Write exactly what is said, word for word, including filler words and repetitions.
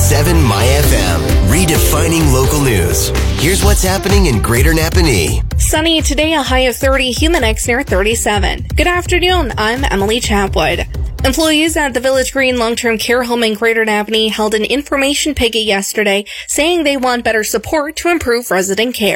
seven My F M, redefining local news. Here's what's happening in Greater Napanee. Sunny today, a high of thirty, Humanex near thirty-seven. Good afternoon, I'm Emily Chapwood. Employees at the Village Green Long-Term Care Home in Greater Napanee held an information picket yesterday saying they want better support to improve resident care.